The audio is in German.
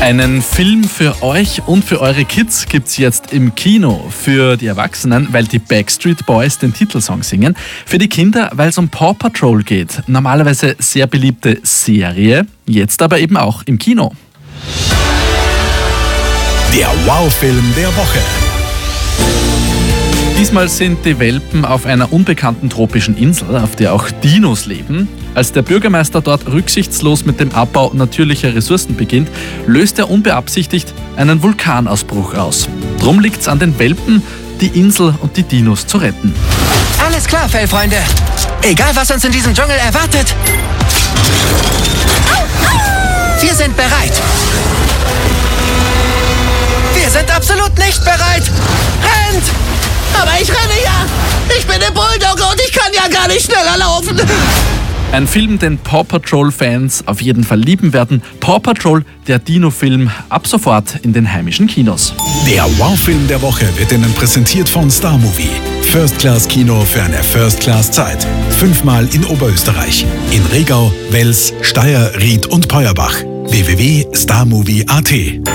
Einen Film für euch und für eure Kids gibt's jetzt im Kino. Für die Erwachsenen, weil die Backstreet Boys den Titelsong singen. Für die Kinder, weil es um Paw Patrol geht. Normalerweise sehr beliebte Serie, jetzt aber eben auch im Kino. Der Wow-Film der Woche. Diesmal sind die Welpen auf einer unbekannten tropischen Insel, auf der auch Dinos leben. Als der Bürgermeister dort rücksichtslos mit dem Abbau natürlicher Ressourcen beginnt, löst er unbeabsichtigt einen Vulkanausbruch aus. Drum liegt's an den Welpen, die Insel und die Dinos zu retten. Alles klar, Fellfreunde. Egal, was uns in diesem Dschungel erwartet. Wir sind bereit. Wir sind absolut nicht bereit. Rennt! Aber ich renne ja. Ich bin der Bulldogge und ich kann ja gar nicht schneller laufen. Ein Film, den Paw Patrol-Fans auf jeden Fall lieben werden. Paw Patrol, der Dino-Film, ab sofort in den heimischen Kinos. Der Wow-Film der Woche wird Ihnen präsentiert von Star Movie. First-Class-Kino für eine First-Class-Zeit. 5-mal in Oberösterreich. In Regau, Wels, Steyr, Ried und Peuerbach. www.starmovie.at